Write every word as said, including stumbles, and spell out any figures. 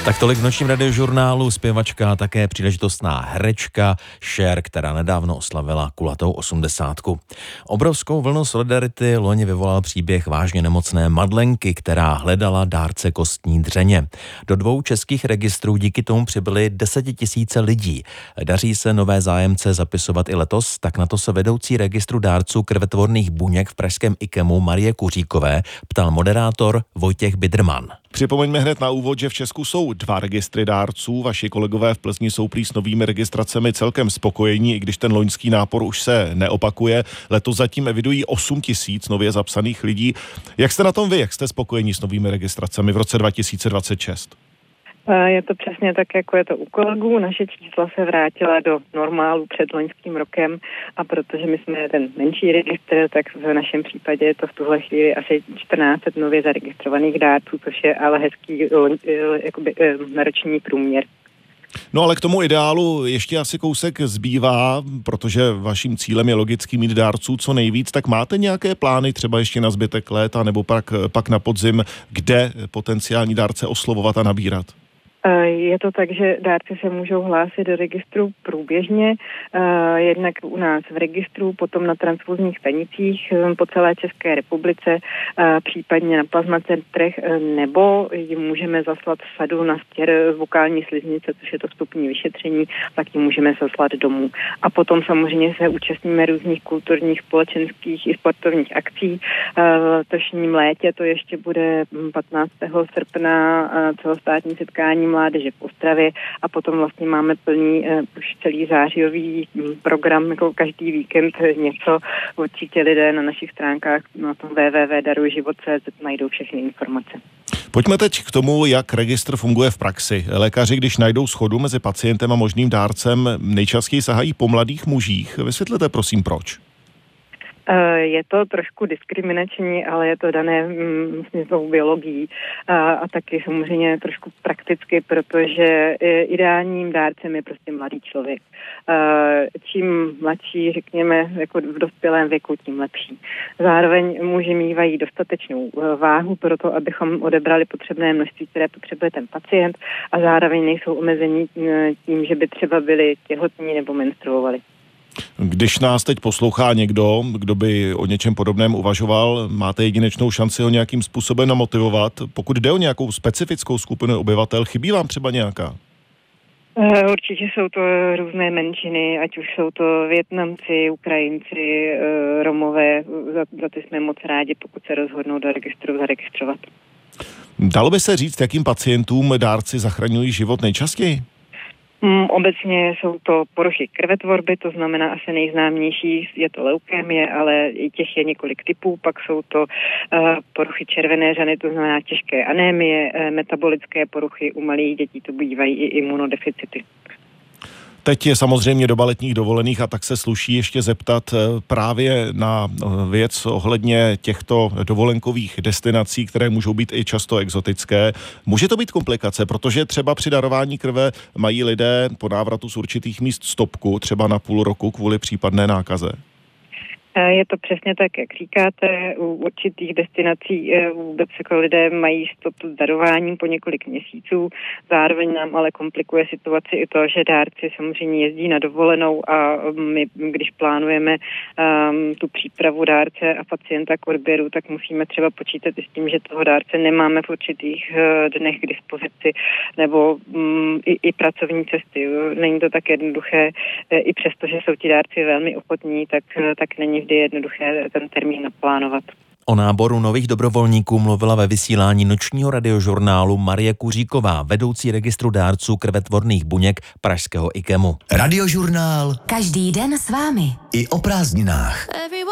Tak tolik v nočním radiožurnálu zpěvačka a také příležitostná herečka Cher, která nedávno oslavila kulatou osmdesátku. Obrovskou vlnu solidarity loni vyvolal příběh vážně nemocné Madlenky, která hledala dárce kostní dřeně. Do dvou českých registrů díky tomu přibyly desetitisíce lidí. Daří se nové zájemce zapisovat i letos, tak na to se vedoucí registru dárců krvetvorných buněk v pražském IKEMu Marie Kuříkové ptal moderátor Vojtěch Bidrman. Připomeňme hned na úvod, že v Česku jsou dva registry dárců. Vaši kolegové v Plzni jsou prý s novými registracemi celkem spokojení, i když ten loňský nápor už se neopakuje. Letos zatím evidují osm tisíc nově zapsaných lidí. Jak jste na tom vy? Jak jste spokojení s novými registracemi v roce dva tisíce dvacet šest? Je to přesně tak, jako je to u kolegů. Naše čísla se vrátila do normálu před loňským rokem a protože my jsme ten menší registr, tak v našem případě je to v tuhle chvíli asi čtrnáct set nově zaregistrovaných dárců, což je ale hezký jakoby, roční průměr. No ale k tomu ideálu ještě asi kousek zbývá, protože vaším cílem je logicky mít dárců co nejvíc, tak máte nějaké plány třeba ještě na zbytek léta nebo pak, pak na podzim, kde potenciální dárce oslovovat a nabírat? Je to tak, že dárci se můžou hlásit do registru průběžně, jednak u nás v registru, potom na transfuzních stanicích po celé České republice, případně na plazmacentrech, nebo jim můžeme zaslat sadu na stěr vokální sliznice, což je to vstupní vyšetření, tak jim můžeme zaslat domů. A potom samozřejmě se účastníme různých kulturních, společenských i sportovních akcí. V letošním létě to ještě bude patnáctého srpna celostátní setkání mládeže v Ostravě a potom vlastně máme plný uh, už celý zářijový program, jako každý víkend něco. Určitě lidé na našich stránkách na tom w w w tečka darujživot tečka c z najdou všechny informace. Pojďme teď k tomu, jak registr funguje v praxi. Lékaři, když najdou shodu mezi pacientem a možným dárcem, nejčastěji sahají po mladých mužích. Vysvětlete prosím proč. Je to trošku diskriminační, ale je to dané vlastně tou biologií a, a taky samozřejmě trošku prakticky, protože ideálním dárcem je prostě mladý člověk. Čím mladší, řekněme, jako v dospělém věku, tím lepší. Zároveň muži mívají dostatečnou váhu pro to, abychom odebrali potřebné množství, které potřebuje ten pacient a zároveň nejsou omezení tím, že by třeba byli těhotní nebo menstruovali. Když nás teď poslouchá někdo, kdo by o něčem podobném uvažoval, máte jedinečnou šanci ho nějakým způsobem namotivovat. Pokud jde o nějakou specifickou skupinu obyvatel, chybí vám třeba nějaká? Určitě jsou to různé menšiny, ať už jsou to Vietnamci, Ukrajinci, Romové, za, za ty jsme moc rádi, pokud se rozhodnou do registru zaregistrovat. Dalo by se říct, jakým pacientům dárci zachraňují život nejčastěji? Mm, obecně jsou to poruchy krvetvorby, to znamená asi nejznámější je to leukémie, ale i těch je několik typů, pak jsou to uh, poruchy červené řany, to znamená těžké anémie, uh, metabolické poruchy, u malých dětí to bývají i imunodeficity. Teď je samozřejmě doba letních dovolených a tak se sluší ještě zeptat právě na věc ohledně těchto dovolenkových destinací, které můžou být i často exotické. Může to být komplikace, protože třeba při darování krve mají lidé po návratu z určitých míst stopku, třeba na půl roku kvůli případné nákaze? Je to přesně tak, jak říkáte. U určitých destinací vůbec jako lidé mají stop s darováním po několik měsíců. Zároveň nám ale komplikuje situaci i to, že dárci samozřejmě jezdí na dovolenou a my, když plánujeme um, tu přípravu dárce a pacienta k odběru, tak musíme třeba počítat i s tím, že toho dárce nemáme v určitých uh, dnech k dispozici nebo um, i, i pracovní cesty. Není to tak jednoduché, i přesto, že jsou ti dárci velmi ochotní, tak, tak není vždy jednoduché ten termín naplánovat. O náboru nových dobrovolníků mluvila ve vysílání nočního radiožurnálu Marie Kuříková, vedoucí registru dárců krvetvorných buněk pražského IKEMu. Radiožurnál. Každý den s vámi. I o prázdninách.